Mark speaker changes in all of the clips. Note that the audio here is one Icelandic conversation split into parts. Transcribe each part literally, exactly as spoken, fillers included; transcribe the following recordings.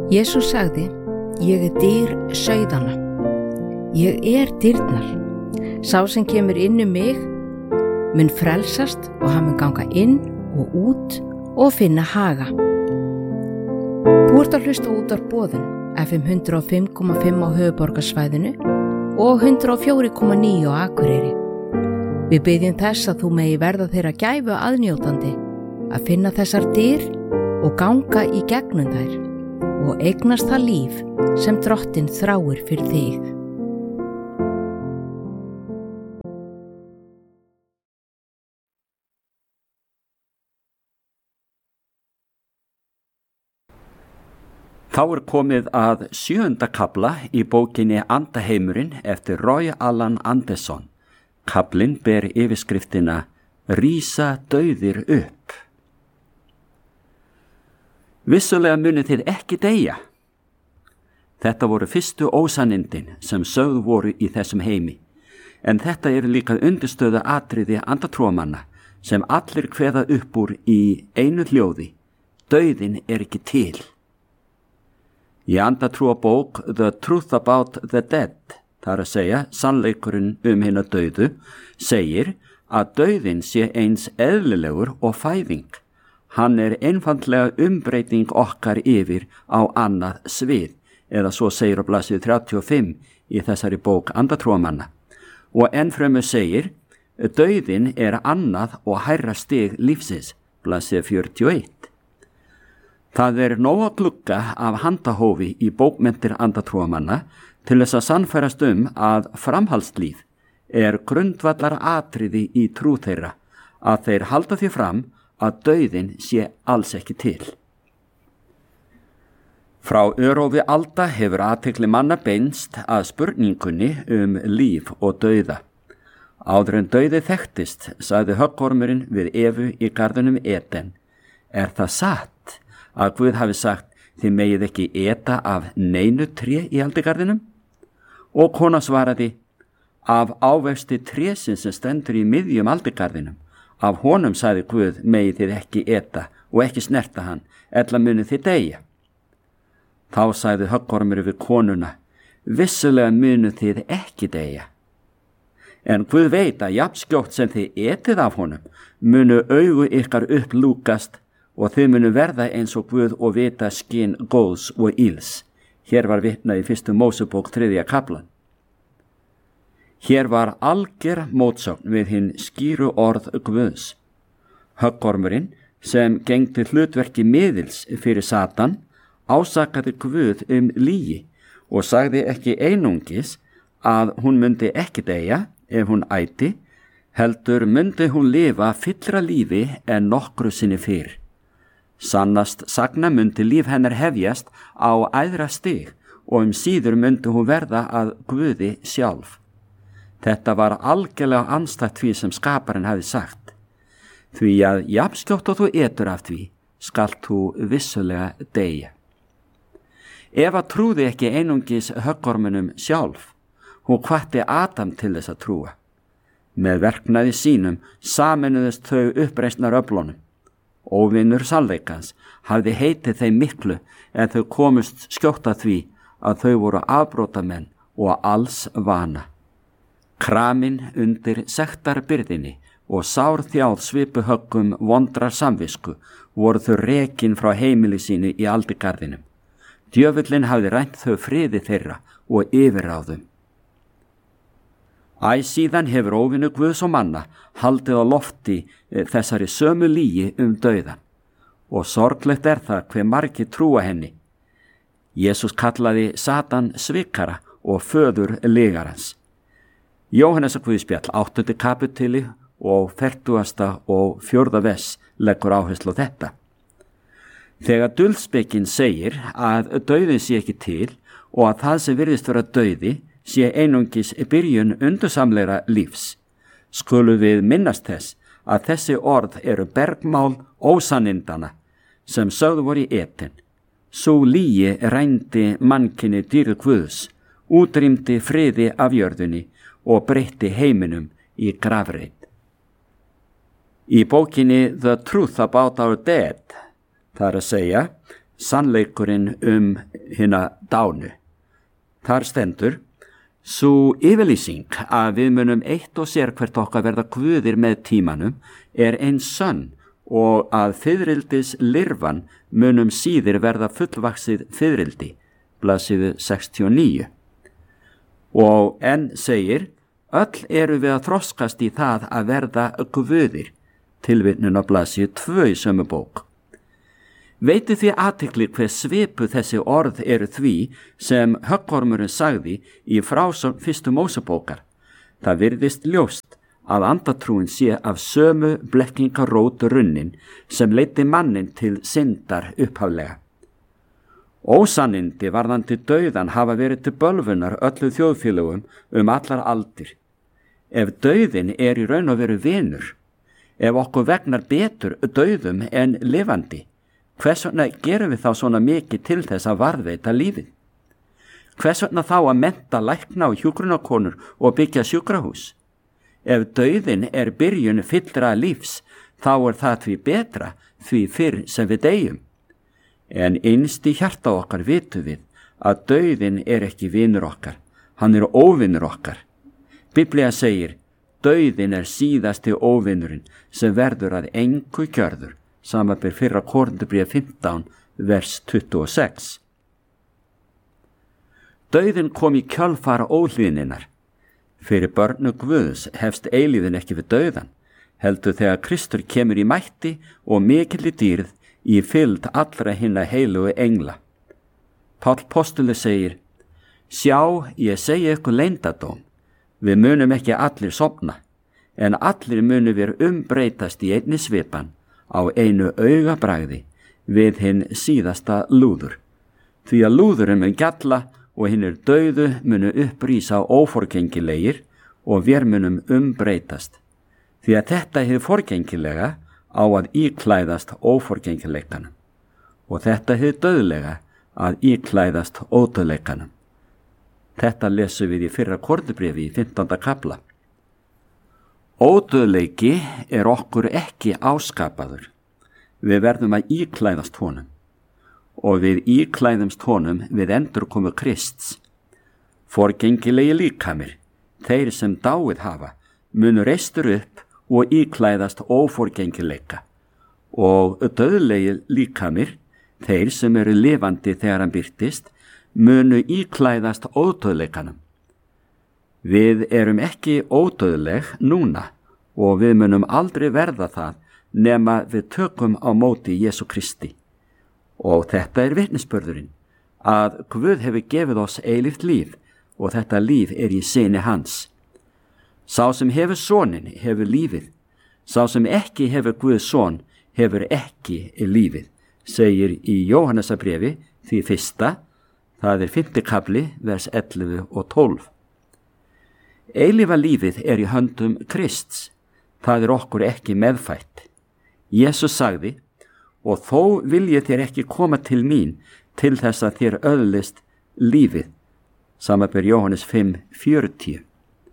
Speaker 1: Jesús sagði, ég er dyr sauðanna. Ég er dyrnar. Sá sem kemur inn um mig mun frelsast og hann mun ganga inn og út og finna haga. Þú ert að hlusta út af boðun F M hundrað og fimm komma fimm á höfuðborgarsvæðinu og hundrað og fjögur komma níu á Akureyri. Við biðjum þess að þú megi verða þeirra gæfu aðnjótandi að finna þessar dyr og ganga í gegnum þær og eignast það líf sem Drottinn þráir fyrir þig.
Speaker 2: Þá er komið að sjöunda kafla í bókinni Andaheimurinn eftir Roy Alan Anderson. Kaflinn ber yfirskriftina Rísa dauðir upp. Vissulega munið þið ekki deyja. Þetta voru fyrstu ósannindin sem sögð voru í þessum heimi. En þetta er líka undirstöðu atriði andatrúamanna sem allir kveða upp úr í einu hljóði. Dauðin er ekki til. Í andatrúabók The Truth About the Dead, þar að segja sannleikurinn um hina dauðu, segir að dauðin sé eins eðlilegur og fæðing. Hann er einfaldlega umbreyting okkar yfir á annað svið, eða svo segir á blaðsíðu þrjátíu og fimm í þessari bók andatrúamanna. Og ennfremur segir, dauðin er annað og hærra stig lífsins, blaðsíðu fjörutíu og eitt. Það er nóg að glugga af handahófi í bókmenntir andatrúamanna til þess að sannfærast um að framhaldslíf er grundvallar atriði í trú þeirra, að þeir halda því fram að dauðin sé alls ekki til. Frá örófi alda hefur athygli manna beinst að spurningunni um líf og dauða. Áður en dauði þekktist, sagði höggormurinn við Evu í garðinum Eden, er það satt að Guð hafi sagt, þið megið ekki eta af neinu tré í aldigarðinum? Og kona svaraði, af ávexti trésins sem stendur í miðjum aldigarðinum, af honum sagði Guð, megið þið ekki eta og ekki snerta hann, ella munið þið deyja. Þá sagði höggormur við konuna, vissulega munið þið ekki deyja. En Guð veit að jafnskjótt sem þið etið af honum, munu augu ykkar upplúkast og þið munu verða eins og Guð og vita skyn góðs og íls. Hér var vitnað í fyrstu Mósebók þriðja kaflan. Hér var alger mótsögn við hinn skýru orð Guðs. Höggormurinn, sem gegndi hlutverki miðils fyrir Satan, ásakaði Guð um lygi og sagði ekki einungis að hún myndi ekki deyja ef hún æti, heldur myndi hún lifa fyllra lífi en nokkru sinni fyrr. Sannast sagna myndi líf hennar hefjast á æðra stig og um síður myndi hún verða að Guði sjálf. Þetta var algjörlega andstætt því sem skaparinn hafi sagt. Því að jafnskjótt og þú etur af því, skalt þú vissulega deyja. Eva trúði ekki einungis höggormunum sjálf. Hún hvatti Adam til þess að trúa. Með verknaði sínum sameinuðust þau uppreisnar öflunum. Óvinur sannleikans hafði heitið þeim miklu en þau komust skjótt að því að þau voru afbrotamenn og alls vana. Kramin undir sektarbyrðinni og sár þjáð svipuhöggum vondrar samvisku voru þau rekin frá heimili sínu í aldigarðinum. Djöfullinn hafði rænt þau friði þeirra og yfirráðum. Æ síðan hefur óvinur Guðs og manna haldið á lofti þessari sömu lygi um dauðan og sorglegt er það hve margir trúa henni. Jesús kallaði Satan svikara og föður lygarans. Jóhannesar Guðspjall áttundi kapituli og fertugasta og fjórða vers leggur áherslu á þetta. Þegar dulspekin segir að dauðin sé ekki til og að það sem virðist vera dauði sé einungis byrjun undursamlegra lífs, skulu við minnast þess að þessi orð eru bergmál ósannindana sem sögðu voru í Eden. Sú lygi rændi mannkyni dýrð Guðs, útrýmdi friði af jörðunni og breytti heiminum í grafreit. Í bókinni The Truth About Our Dead, þar að segja, sannleikurinn um hina dánu. Þar stendur: sú yfirlýsing að við munum eitt og sér hvert okkar verða guðir með tímanum er eins sönn og að fiðrildis lirfan munum síðir verða fullvaxið fiðrildi, blaðsíðu sextíu og níu. Og enn segir: öll eru við að þroskast í það að verða guðir, tilvitnun á blaðsíðu tvö í sömu bók. Veitu því athygli hver svipu þessi orð eru því sem höggormurinn sagði í frásögn fyrstu Mósebókar. Það virðist ljóst að andatrúin sé af sömu blekkingarót runnin sem leiddi mannin til syndar upphaflega. Ósannindi varðandi dauðan hafa verið til bölvunar öllu þjóðfélögum um allar aldir. Ef dauðin er í raun og veru vinur, ef okkur vegnar betur dauðum en lifandi, hvers vegna gerum við þá svona mikið til þess að varðveita lífið? Hvers vegna þá að mennta lækna og hjúkrunarkonur og byggja sjúkrahús? Ef dauðin er byrjun fyllra lífs, þá er það því betra því fyrr sem við deyjum. En innst í hjarta okkar vitum við að dauðin er ekki vinur okkar, hann er óvinur okkar. Biblía segir: dauðin er síðasti óvinurinn sem verður að engu gjörður, samanber fyrra Korintubréf fimmtán, vers tuttugu og sex. Dauðin kom í kjölfar óhlýðninnar. Fyrir börnu Guðs hefst eilífðin ekki við dauðan, heldur þegar Kristur kemur í mætti og mikilli dýrð í fylgd allra hinna heilugu engla. Páll postuli segir: sjá, ég segi ykkur leyndardóm, við munum ekki allir sofna, en allir munum við umbreytast í einni svipan, á einu augabragði, við hinn síðasta lúður. Því að lúðurinn mun gjalla og hinnir dauðu munu upprísa óforgengilegir og vér munum umbreytast. Því að þetta hið forgengilega á að íklæðast óforgengileikanum og þetta hið dauðlega að íklæðast ódauðleikanum. Þetta lesum við í fyrra Korintubréfi í fimmtánda kafla. Ódauðleiki er okkur ekki áskapaður. Við verðum að íklæðast honum og við íklæðumst honum við endurkomu Krists. Forgengilegi líkamir, þeir sem dáið hafa, munu reistur upp og íklæðast óforgengileika og dauðlegi líkamir, þeir sem eru lifandi þegar hann birtist, munu íklæðast ódauðleikanum. Við erum ekki ódauðleg núna og við munum aldrei verða það nema við tökum á móti Jesú Kristi. Og þetta er vitnisburðurinn, að Guð hefur gefið oss eilíft líf og þetta líf er í syni hans. Sá sem hefur soninn hefur lífið, sá sem ekki hefur Guðs son hefur ekki lífið, segir í Jóhannesarbréfi því fyrsta, það er fimmti kafli, vers ellefu og tólf. Eilífa lífið er í höndum Krists, það er okkur ekki meðfætt. Jesús sagði: og þó viljið þér ekki koma til mín til þess að þér öðlist lífið, samanber Jóhannes fimm fjörutíu.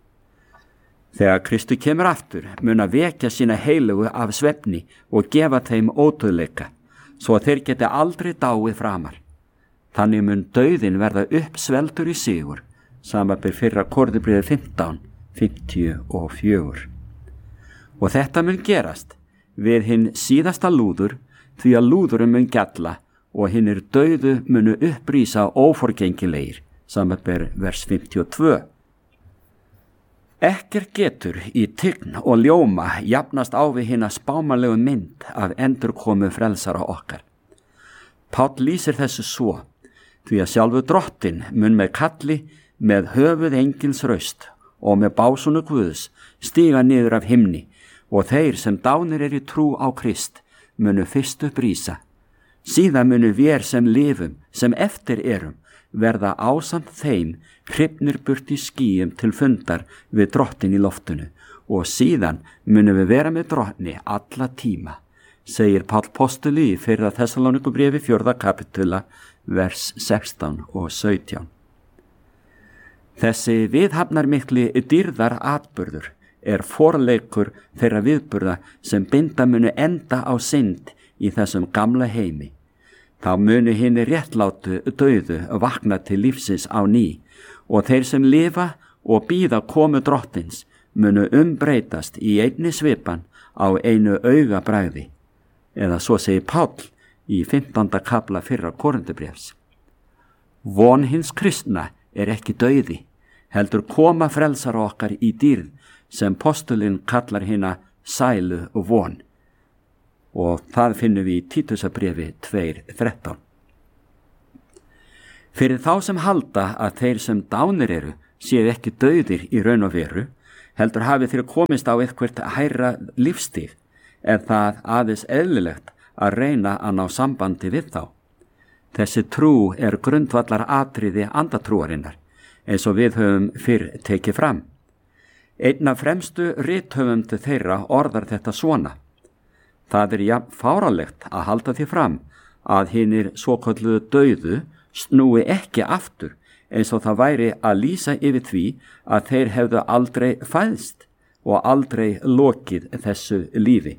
Speaker 2: Þegar Kristur kemur aftur mun að vekja sína heilugu af svefni og gefa þeim ódauðleika, svo að þeir geti aldrei dáið framar. Þannig mun dauðin verða uppsveltur í sigur, samanber fyrra Korintubréfi fimmtán fimmtíu og fjögur. Og þetta mun gerast við hinn síðasta lúður, því að lúðurum mun gjalla og hinnir dauðu munu upprísa óforgengilegir, samanber vers fimmtíu og tvö. Ekkert getur í tign og ljóma jafnast á við hina spámanlegu mynd af endurkomu frelsara okkar. Páll lýsir þessu svo: því að sjálfu drottin mun með kalli með höfuð engils raust og með básunu Guðs stíga niður af himni, og þeir sem dánir er í trú á Krist munu fyrst upprísa. Síðan munu vér sem lifum, sem eftir erum, verða ásamt þeim hrifnir burt í skýjum til fundar við drottin í loftinu, og síðan munu við vera með drottni alla tíma, segir Páll postuli í fyrra Þessalónikubréfi fjórða kapitula, vers sextán og sautján. Þessi viðhafnarmikli dýrðar atburður er forleikur þeirra viðburða sem binda munu enda á synd í þessum gamla heimi. þá munu hinni réttlátu dauðu vakna til lífsins á ný og þeir sem lifa og bíða komu drottins munu umbreytast í einni svipan á einu augabragði, eða svo segir Páll í fimmtánda kafla fyrra Korintubréfs. Von hins kristna er ekki dauði, heldur koma frelsara okkar í dýrð sem postulinn kallar hina sælu og von. Og það finnum við í Títusarbréfi tvær þrettán. Fyrir þá sem halda að þeir sem dánir eru séu ekki dauðir í raun og veru, heldur hafi þeir komist á eitthvert hærra lífstíð, er það aðeins eðlilegt að reyna að ná sambandi við þá. Þessi trú er grundvallar atriði andatrúarinnar, eins og við höfum fyrr tekið fram. Einn af fremstu rithöfundu þeirra orðar þetta svona: það er jafn fáralegt að halda því fram að hinir svokölluðu dauðu snúi ekki aftur, eins og það væri að lýsa yfir því að þeir hefðu aldrei fæðst og aldrei lokið þessu lífi.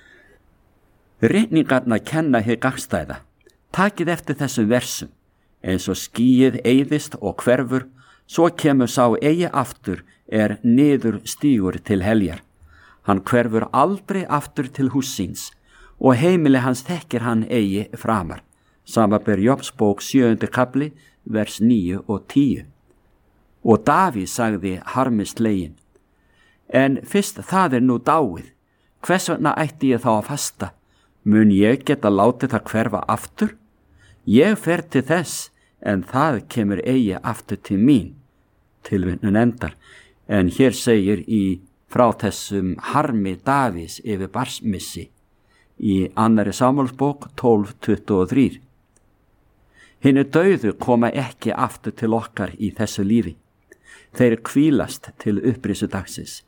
Speaker 2: Ritningarna kenna hér gagnstæða. Takið eftir þessum versum, eins og skýið eyðist og hverfur, svo kemur sá eigi aftur er niður stígur til heljar. Hann hverfur aldrei aftur til hús síns og heimili hans þekkir hann eigi framar. Samanber Jobsbók sjöundi kafli, vers níu og tíu. Og Davíð sagði harmi sleginn: en fyrst það er nú dáið, hvers vegna ætti ég þá að fasta? Mun ég geta látið það hverfa aftur? Ég fer til þess, en það kemur eigi aftur til mín. Tilvitnun endar, en hér segir í frá þessum harmi Davíðs yfir barsmissi í annarri Samúelsbók tólf tuttugu og þrjú. Hinnu dauðu koma ekki aftur til okkar í þessu lífi. Þeir hvílast til upprisu dagsins.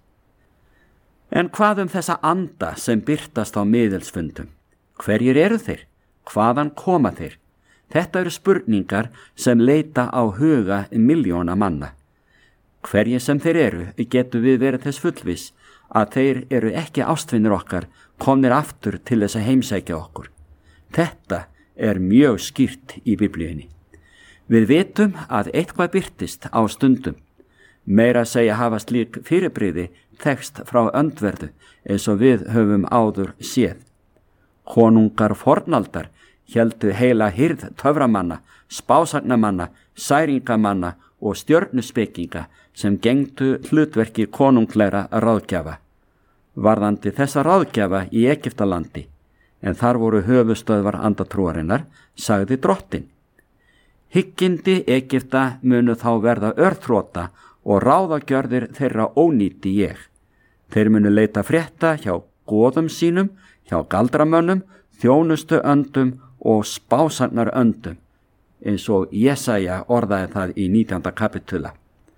Speaker 2: En hvað um þessa anda sem birtast á miðilsfundum? Hverjir eru þeir? Hvaðan koma þeir? Þetta eru spurningar sem leita á huga miljóna manna. Hverjir sem þeir eru, getum við verið þess fullviss að þeir eru ekki ástvinir okkar, komnir aftur til þess að heimsækja okkur. Þetta er mjög skýrt í Biblíunni. Við vitum að eitthvað birtist á stundum. Meira að segja hafa slík fyrirbrigði þekst frá öndverðu, eins og við höfum áður séð. Konungar fornaldar héldu heila hirð töframanna, spásagnamanna, særingamanna og stjörnuspekinga sem gengdu hlutverki konunglegra ráðgjafa. Varðandi þessa ráðgjafa í Egyptalandi, en þar voru höfustöðvar andatrúarinnar, sagði drottin: hyggindi Egypta munu þá verða örþrota og ráðagjörðir þeirra ónýti ég. Þeir munu leita frétta hjá goðum sínum, hjá galdramönnum, þjónustu öndum og spásagnar öndum, eins og Jesaja orðaði það í nítjánda kapitula.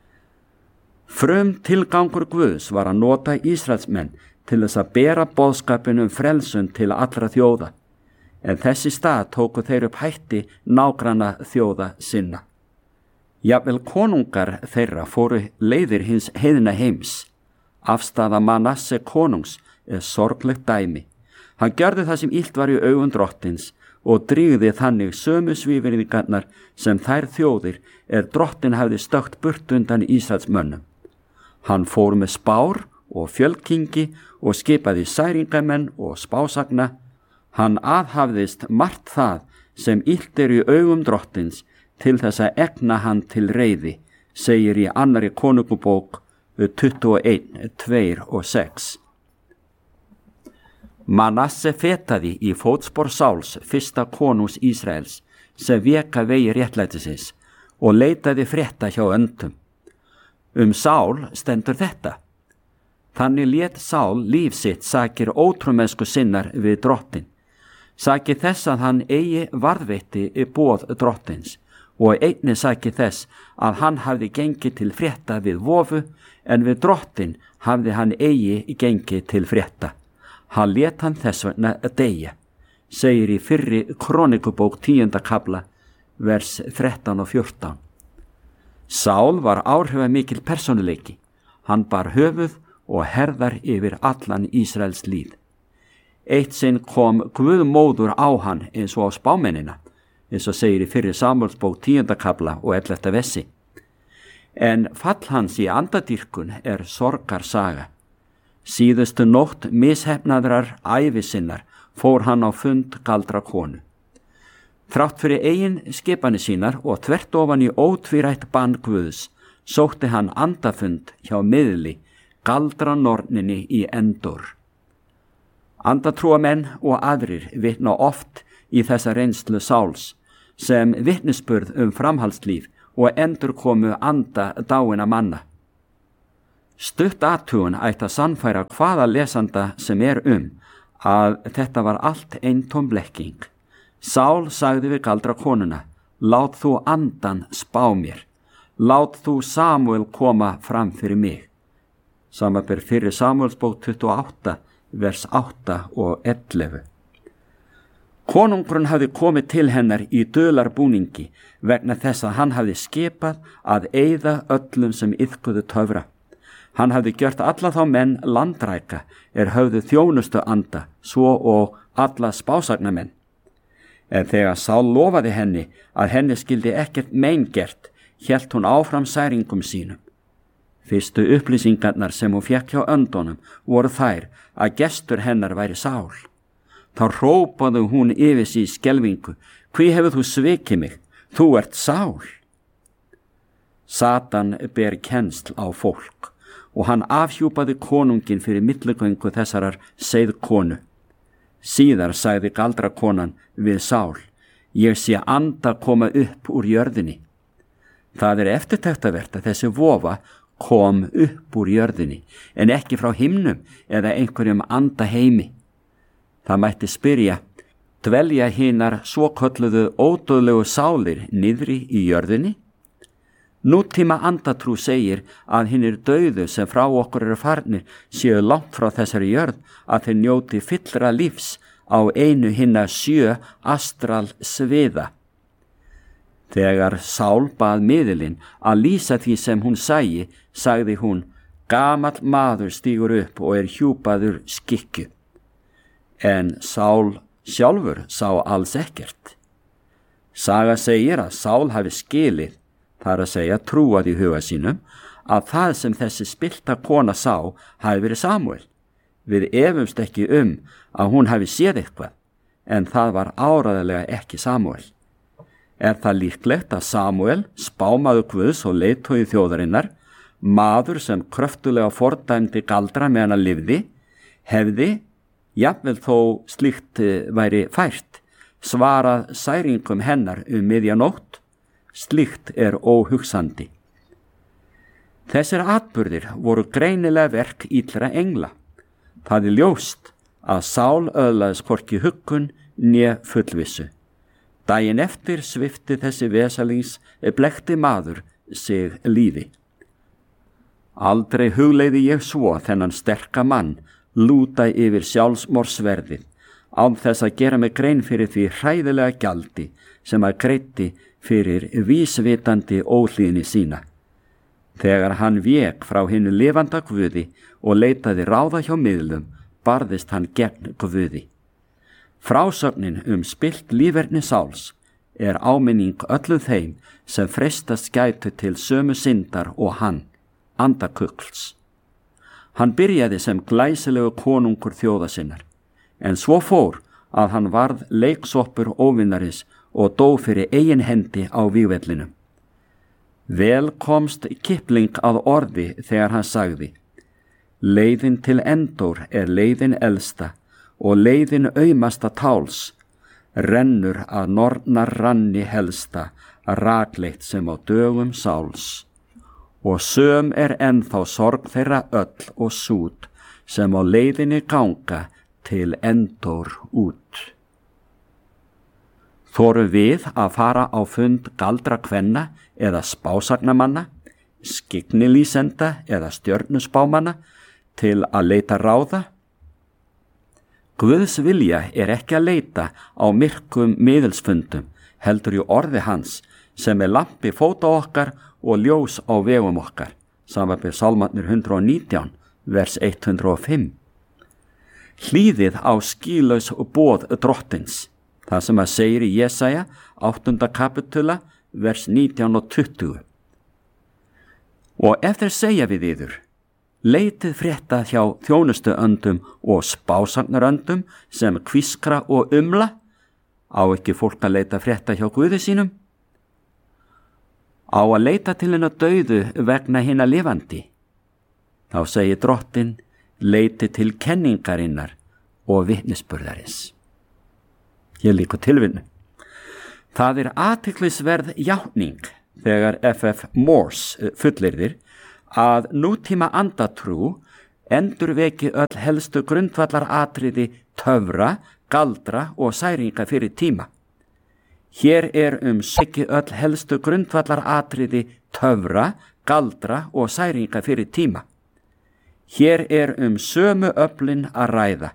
Speaker 2: Frum tilgangur Guðs var að nota Ísraelsmenn til þess að bera boðskapin um frelsun til allra þjóða, en þessi stað tóku þeir upp hætti nágranna þjóða sinna. Jafnvel konungar þeirra fóru leiðir hins heiðna heims. Afstaða Manasse konungs er sorglegt dæmi. Hann gjörði það sem illt var í augum drottins og drýgði þannig sömu svívirðingarnar sem þær þjóðir er drottin hafði stökt burt undan Ísraelsmönnum. Hann fór með spár og fjölkingi og skipaði særingamenn og spásagna. Hann aðhafðist margt það sem illt er í augum drottins til þess að egna hann til reiði, segir í annarri konungubók tuttugu og eitt, tvö og sex. Manasse fetaði í fótspor Sáls, fyrsta konungs Ísraels, sem veka vegi réttlætisins og leitaði frétta hjá öndum. Um Sál stendur þetta: þannig lét Sál líf sitt sakir ótrúmennsku sinnar við drottin, sakir þess að hann eigi varðveitti í boð drottins, og einnig sakir þess að hann hafði gengið til frétta við vofu, en við drottin hafði hann eigi gengið til frétta. Hann lét hann þess vegna að deyja, segir í fyrri Krónikubók tíunda kafla, vers þrettán og fjórtán. Sál var áhrifamikil persónuleiki. Hann bar höfuð og herðar yfir allan Ísraels líð. Eitt sinn kom Guð móður á hann eins og á spámennina, eins og segir í fyrri Samúelsbók tíunda kafla og ellefta vessi. En fall hans í andadýrkun er sorgarsaga. Síðustu nótt mishefnaðrar ævi sinnar fór hann á fund galdra konu. Þrátt fyrir eigin skipanir sínar og þvert ofan í ótvírætt bann Guðs sótti hann andafund hjá miðli galdra norninni í Endor. Andatrúamenn og aðrir vitna oft í þessa reynslu Sáls sem vitnisburð um framhaldslíf og endurkomu anda dáinna manna. Stutt athugun ætti að sannfæra hvaða lesanda sem er um að þetta var allt eintóm blekking. Sál sagði við galdra konuna, lát þú andan spá mér, lát þú Samúel koma fram fyrir mig. Samanber fyrri Samúelsbók tuttugu og átta, vers átta og ellefu. Konungurinn hafði komið til hennar í dularbúningi vegna þess að hann hafði skipað að eyða öllum sem iðkuðu töfra. Hann hafði gjört alla þá menn landræka er höfðu þjónustu anda, svo og alla spásagnamenn. En þegar Sál lofaði henni að henni skildi ekkert meingert, hélt hún áfram særingum sínum. Fyrstu upplýsingarnar sem hún fékk hjá öndunum voru þær að gestur hennar væri Sál. Þá hrópaði hún yfir sig í skelfingu, hví hefur þú svikið mig, þú ert Sál. Satan ber kennsl á fólk og hann afhjúpaði konungin fyrir milligöngu þessarar seiðkonu. Síðar sagði galdrakonan við Sál, ég sé anda koma upp úr jörðinni. Það er eftirtektavert að þessi vofa kom upp úr jörðinni en ekki frá himnum eða einhverjum anda heimi. Það mætti spyrja, dvelja hinar svokölluðu ódauðlegu sálir niðri í jörðinni? Nútíma andatrú segir að hinir dauðu sem frá okkur eru farnir séu langt frá þessari jörð að þeir njóti fyllra lífs á einu hinna sjö astral sviða. Þegar Sál bað miðilinn að lýsa því sem hún sæi, sagði hún, gamall maður stígur upp og er hjúpaður skikkju. En Sál sjálfur sá alls ekkert. Saga segir að Sál hafi skilið, þar að segja trúað í huga sínum, að það sem þessi spillta kona sá hafi verið Samúel. Við efumst ekki um að hún hafi séð eitthvað, en það var áreiðanlega ekki Samúel. Er það líklegt að Samúel, spámaður Guðs og leiðtogi þjóðarinnar, maður sem kröftulega fordæmdi galdra meðan hann lifði, hefði, jafnvel þó slíkt væri fært, svarað særingum hennar um miðja nótt? Slíkt er óhugsandi. Þessir atburðir voru greinilega verk illra engla. Það er ljóst að Sál öðlaðist hvorki huggun né fullvissu. Daginn eftir svipti þessi vesalings blekti maður sig lífi. Aldrei hugleiði ég svo þennan sterka mann lúta yfir sjálfsmorðsverðið án þess að gera mig grein fyrir því hræðilega gjaldi sem að greiddi fyrir vísvitandi óhlýðni sína. Þegar hann vék frá hinu lifanda Guði og leitaði ráða hjá miðlum, barðist hann gegn Guði. Frásögnin um spillt líferni Sáls er áminning öllum þeim sem freistast gætu til sömu syndar og hann, andakugls. Hann byrjaði sem glæsilegu konungur þjóða sinnar, en svo fór að hann varð leiksoppur óvinnaris og dó fyrir eigin hendi á vígvellinum. Vel komst Kipling að orði þegar hann sagði, leiðin til Endor er leiðin elsta og leiðin aumasta táls, rennur að nornar ranni helsta, rakleitt sem á dögum Sáls. Og söm er ennþá sorg þeirra öll og sút, sem á leiðinni ganga til Endor út. Þorum við að fara á fund galdra kvenna eða spásagnamanna, skyggnilýsenda eða stjörnuspámanna til að leita ráða? Guðs vilja er ekki að leita á myrkum miðilsfundum, heldur í orði hans sem er lampi fóta okkar og ljós á vegum okkar, samanber Sálmarnir hundrað og nítján, vers hundrað og fimm. Hlýðið á skýlaus boð drottins, Það sem að segir í Jesaja áttunda kapitula vers nítján og tuttugu. Og ef þeir segja við yður, leitið frétta hjá þjónustu öndum og spásagnur öndum sem kvískra og umla, á ekki fólk að leita frétta hjá Guði sínum? Á að leita til hennar dauðu vegna hinna lifandi? Þá segir Drottinn, leiti til kenningarinnar og vitnisburðarins. Ég líka tilvinnu. Það er athyglisverð játning þegar F F Morse fullyrðir að nútíma andatrú endurveki öll helstu grundvallaratriði töfra, galdra og særinga fyrir tíma. Hér er um ekki öll helstu grundvallaratriði töfra, galdra og særinga fyrir tíma. Hér er um sömu öflin að ræða,